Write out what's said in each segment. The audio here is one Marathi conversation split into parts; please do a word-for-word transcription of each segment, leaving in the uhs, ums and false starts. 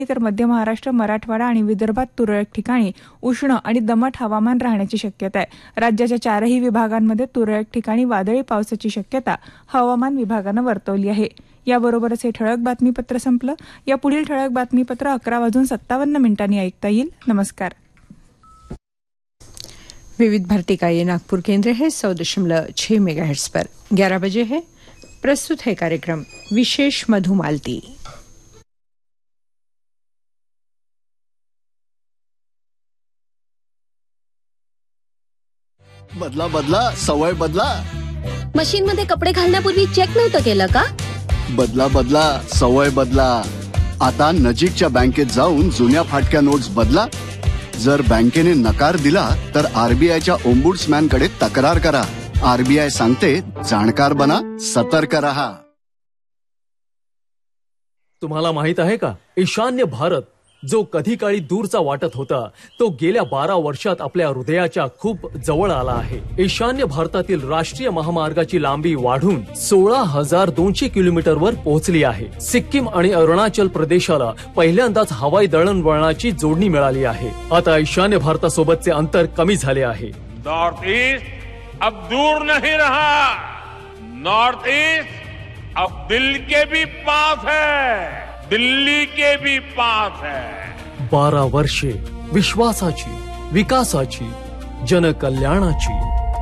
तर मध्य महाराष्ट्र, मराठवाडा आणि विदर्भात तुरळक ठिकाणी उष्ण आणि दमट हवामान राहण्याची शक्यता आहे. राज्याच्या चारही विभागांमध्ये तुरळक ठिकाणी वादळी पावसाची शक्यता हवामान विभागानं वर्तवली आहे. याबरोबरच हे ठळक बातमीपत्र संपलं. या पुढील ठळक बातमीपत्र अकरा वाजून सत्तावन्न मिनिटांनी ऐकता येईल. नमस्कार. विविध भारती का ये नागपुर केंद्र है सौ दशमलव छह मेगाहर्ट्ज पर. ग्यारह बजे है. प्रस्तुत है कार्यक्रम विशेष मधुमालती. बदला बदला सवय बदला. मशीन मध्ये कपडे घालण्यापूर्वी चेक नव्हतं केलं का? बदला बदला सवय बदला. आता नजीकच्या बँकेत जाऊन जुन्या फाटक्या नोट्स बदला. जर बँकेने नकार दिला तर आरबीआयच्या ओम्बुड्समॅन कडे तक्रार करा. आरबीआय सांगते जाणकार बना, सतर्क रहा. तुम्हाला माहित आहे का, ईशान्य भारत जो कधी काळी दूरचा वाटत होता तो गेल्या बारा वर्षात आपल्या हृदयाच्या खूप जवळ आला आहे. ईशान्य भारतातील राष्ट्रीय महामार्गाची लांबी वाढून सोळा हजार दोनशे किलोमीटरवर पोहोचली आहे. सिक्कीम आणि अरुणाचल प्रदेशाला पहिल्यांदाच हवाई दळणवळणाची जोडणी मिळाली आहे. आता ईशान्य भारतासोबतचे अंतर कमी झाले आहे. नॉर्थ ईस्ट अब दूर नहीं रहा. नॉर्थ ईस्ट अब दिल के भी पास है, दिल्ली के भी पास है. बारा वर्षे विश्वासाची, विकासाची, जनकल्याणाची.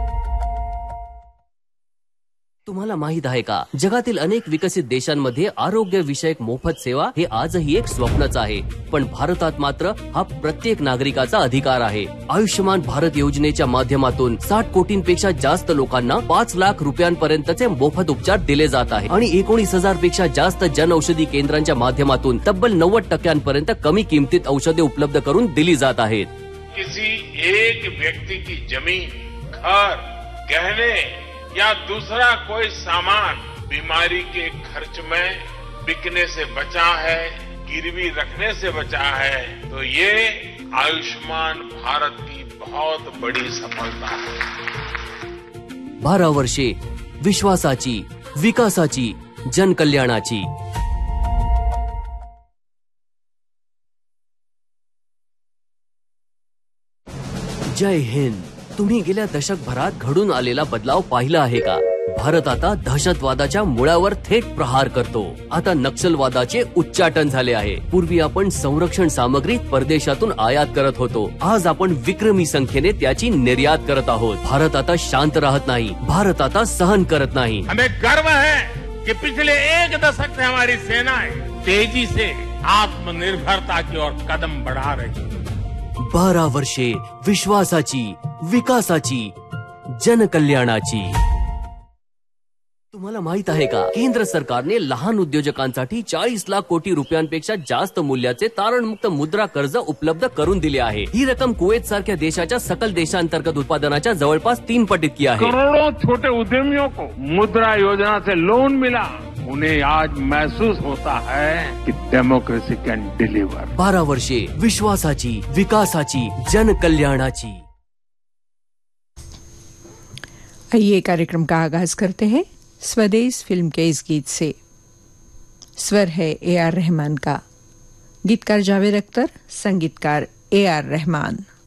तुम्हाला माहित आहे का, जगातील अनेक विकसित देशांमध्ये आरोग्य विषयक मोफत सेवा हे आजही एक स्वप्नच आहे. पण भारतात मात्र हा प्रत्येक नागरिकाचा अधिकार आहे. आयुष्यमान भारत योजनेच्या माध्यमातून साठ कोटींपेक्षा जास्त लोकांना पाच लाख रुपयांपर्यंतचे मोफत उपचार दिले जात आहे आणि एकोणीस हजार पेक्षा जास्त जनऔषधी केंद्रांच्या माध्यमातून तब्बल नव्वद टक्क्यांपर्यंत कमी किमतीत औषधे उपलब्ध करून दिली जात आहेत. किसी एक व्यक्ति की जमीन, घर, गहने या दूसरा कोई सामान बीमारी के खर्च में बिकने से बचा है, गिरवी रखने से बचा है, तो ये आयुष्मान भारत की बहुत बड़ी सफलता है. बारा वर्षे विश्वासाची, विकासाची, जनकल्याणाची. जय हिंद. तुम्ही गेल्या दशकभरात घडून आलेला बदलाव पाहिला आहे का? भारत आता दहशतवादाच्या मुळावर थेट प्रहार करतो. आता नक्षलवादाचे उच्चाटन झाले आहे. पूर्वी आपण संरक्षण सामग्री परदेशातून आयात करत होतो. आज आपण विक्रमी संख्येने त्याची निर्यात करत आहोत. भारत आता शांत राहत नाही. भारत आता सहन करत नाही. हमें गर्व है कि पिछले एक दशक से हमारी सेनाएं तेजी से आत्मनिर्भरता की ओर कदम बढ़ा रही. बारा वर्षे विश्वासाची, विकासाची, जनकल्याणाची. तुम्हाला माहित आहे का, केंद्र सरकारने लहान उद्योजकांसाठी चाळीस लाख कोटी रुपयांपेक्षा जास्त मूल्याचे तारणमुक्त मुद्रा कर्ज उपलब्ध करून दिले आहे. ही रक्कम कुवेत सारख्या देशाच्या सकल देशांतर्गत उत्पादनाच्या जवळपास तीन पटीत की आहे. करोड़ों छोटे उद्यमियों को मुद्रा योजना से लोन मिला. उन्हें आज महसूस होता है कि डेमोक्रेसी कैन डिलीवर. बारा वर्षे विश्वासाची, विकासाची, जनकल्याणाची. आइए कार्यक्रम का आगाज करते हैं स्वदेश फिल्म के इस गीत से. स्वर है ए आर रहमान का. गीतकार जावेद अख्तर, संगीतकार ए आर रहमान.